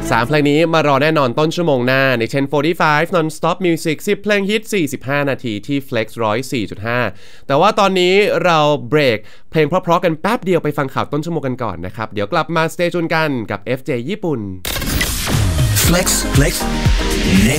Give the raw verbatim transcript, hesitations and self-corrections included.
สามเพลงนี้มารอแน่นอนต้นชั่วโมงหน้าใน สิบ สี่สิบห้า Non-Stop Music สิบเพลงฮิตสี่สิบห้านาทีที่ Flex หนึ่งศูนย์สี่จุดห้า แต่ว่าตอนนี้เราเบรกเพลงเพราะๆกันแป๊บเดียวไปฟังข่าวต้นชั่วโมงกันก่อนนะครับเดี๋ยวกลับมา Stay tuned กันกับ เอฟ เจ ญี่ปุ่น Flex Flex